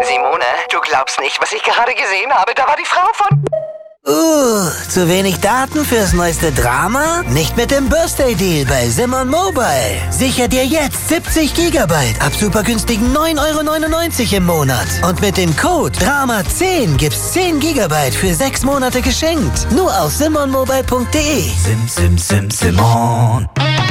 Simone, du glaubst nicht, was ich gerade gesehen habe. Da war die Frau von... Zu wenig Daten fürs neueste Drama? Nicht mit dem Birthday Deal bei Simon Mobile. Sicher dir jetzt 70 GB ab super günstigen 9,99 € im Monat. Und mit dem Code DRAMA10 gibt's 10 GB für 6 Monate geschenkt. Nur auf simonmobile.de. Simon.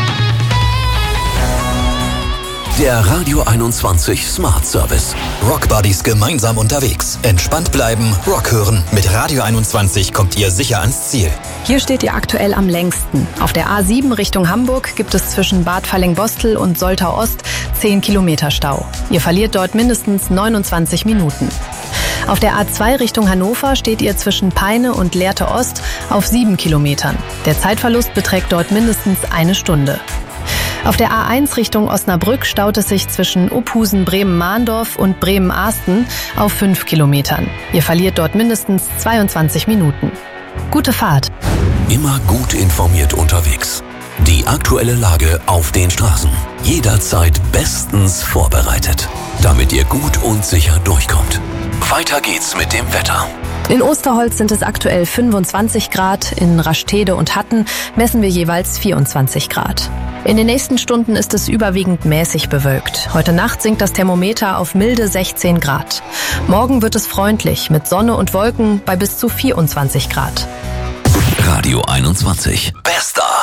Der Radio 21 Smart Service. Rock Buddies gemeinsam unterwegs. Entspannt bleiben, Rock hören. Mit Radio 21 kommt ihr sicher ans Ziel. Hier steht ihr aktuell am längsten. Auf der A7 Richtung Hamburg gibt es zwischen Bad Falling-Bostel und Soltau Ost 10 Kilometer Stau. Ihr verliert dort mindestens 29 Minuten. Auf der A2 Richtung Hannover steht ihr zwischen Peine und Lehrte Ost auf 7 Kilometern. Der Zeitverlust beträgt dort mindestens 1 Stunde. Auf der A1 Richtung Osnabrück staut es sich zwischen Uphusen-Bremen-Mahndorf und Bremen-Ahsten auf 5 Kilometern. Ihr verliert dort mindestens 22 Minuten. Gute Fahrt. Immer gut informiert unterwegs. Die aktuelle Lage auf den Straßen. Jederzeit bestens vorbereitet, damit ihr gut und sicher durchkommt. Weiter geht's mit dem Wetter. In Osterholz sind es aktuell 25 Grad, in Rastede und Hatten messen wir jeweils 24 Grad. In den nächsten Stunden ist es überwiegend mäßig bewölkt. Heute Nacht sinkt das Thermometer auf milde 16 Grad. Morgen wird es freundlich mit Sonne und Wolken bei bis zu 24 Grad. Radio 21. Bester.